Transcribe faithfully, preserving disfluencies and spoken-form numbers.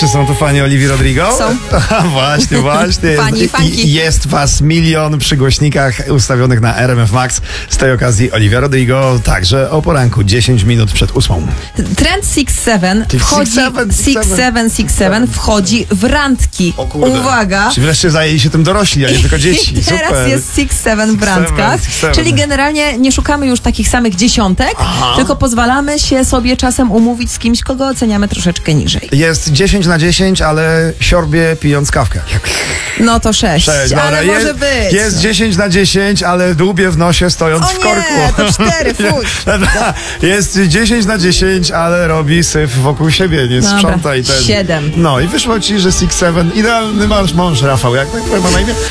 Czy są tu fani Olivii Rodrigo? Są. Właśnie, właśnie. Fani, I- fanki. I jest was milion przy głośnikach ustawionych na R M F Max. Z tej okazji Olivia Rodrigo także o poranku, dziesięć minut przed ósmą. Trend six seven Czyli wchodzi, six seven, six six seven, six seven wchodzi w randki. O kurde. Uwaga! Czy wreszcie zajęli się tym dorośli, a nie tylko dzieci. I teraz Super. jest six seven w Six randkach, seven, six seven. czyli generalnie nie szukamy już takich samych dziesiątek, Aha. tylko pozwalamy się sobie czasem umówić z kimś, kogo oceniamy troszeczkę niżej. Jest dziesięć na dziesięć, ale siorbie pijąc kawkę. No to sześć, Cześć, dobra. ale może jest, być. Jest dziesięć na dziesięć, ale dłubie w nosie stojąc O w korku. nie, to cztery, fuj. Jest dziesięć na dziesięć, ale robi syf wokół siebie, nie Dobra, sprząta i ten. siedem. No i wyszło ci, że six seven idealny masz mąż, Rafał. Jak tak ma na imię?